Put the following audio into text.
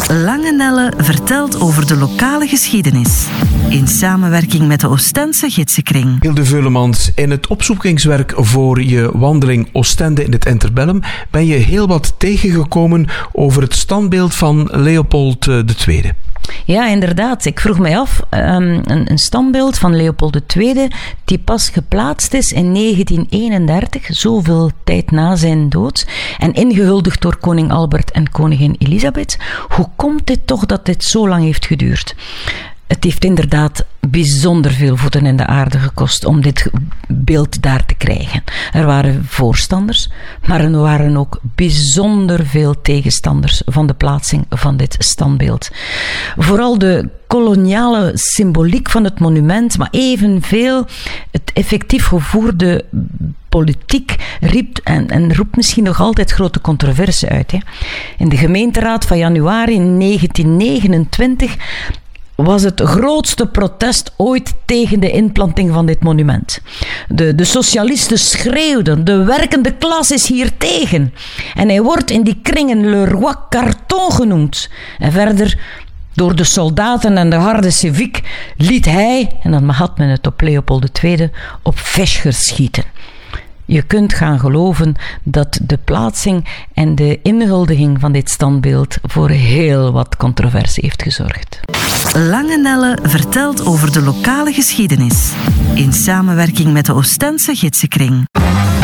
Lange Nelle vertelt over de lokale geschiedenis. In samenwerking met de Oostense Gidsenkring. Hilde Veulemans, in het opzoekingswerk voor je wandeling Oostende in het Interbellum ben je heel wat tegengekomen over het standbeeld van Leopold II. Ja, inderdaad. Ik vroeg mij af, een standbeeld van Leopold II, die pas geplaatst is in 1931, zoveel tijd na zijn dood, en ingehuldigd door koning Albert en koningin Elisabeth. Hoe komt dit toch dat dit zo lang heeft geduurd? Het heeft inderdaad bijzonder veel voeten in de aarde gekost om dit beeld daar te krijgen. Er waren voorstanders, maar er waren ook bijzonder veel tegenstanders van de plaatsing van dit standbeeld. Vooral de koloniale symboliek van het monument, maar evenveel het effectief gevoerde politiek riep en roept misschien nog altijd grote controverse uit. Hè. In de gemeenteraad van januari 1929 was het grootste protest ooit tegen de inplanting van dit monument. De socialisten schreeuwden, de werkende klas is hier tegen. En hij wordt in die kringen Le Roi Carton genoemd. En verder, door de soldaten en de harde civiek, liet hij, en dan had men het op Leopold II, op Feschers schieten. Je kunt gaan geloven dat de plaatsing en de inhuldiging van dit standbeeld voor heel wat controversie heeft gezorgd. Lange Nelle vertelt over de lokale geschiedenis. In samenwerking met de Oostense Gidsenkring.